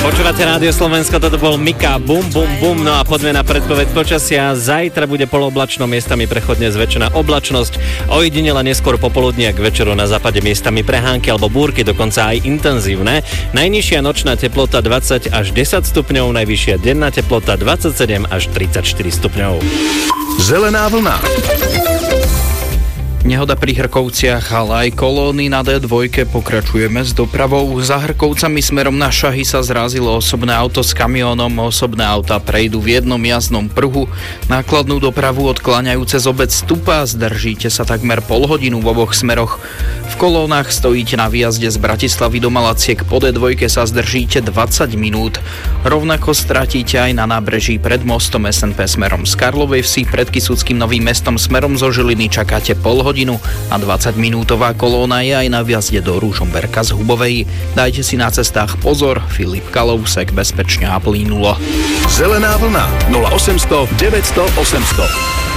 Počúvate Rádio Slovensko, toto bol Mika, bum, bum, bum. No a poďme na predpoveď počasia. Zajtra bude polooblačno, miestami prechodne zväčšená oblačnosť. Ojedinele neskôr popoludní a k večeru na západe miestami prehánky alebo búrky, dokonca aj intenzívne. Najnižšia nočná teplota 20 až 10 stupňov, najvyššia denná teplota 27 až 34 stupňov. Zelená vlna. Nehoda pri Hrkovciach, ale aj kolóny na D2 pokračujeme s dopravou. Za Hrkovcami smerom na Šahy sa zrazilo osobné auto s kamiónom. Osobné autá prejdú v jednom jazdnom pruhu. Nákladnú dopravu odkláňajú cez obec Stupa. Zdržíte sa takmer pol hodinu v oboch smeroch. V kolónach stojíte na výjazde z Bratislavy do Malaciek. Po D2 sa zdržíte 20 minút. Rovnako stratíte aj na nábreží pred mostom SNP smerom z Karlovej Vsi. Pred Kysuckým Novým Mestom smerom zo Žiliny čakáte pol hodinu a 20-minútová kolóna je aj na vjazde do Ružomberka z Hubovej. Dajte si na cestách pozor, Filip Kalousek, bezpečne a plynulo. Zelená vlna 0800 900 800.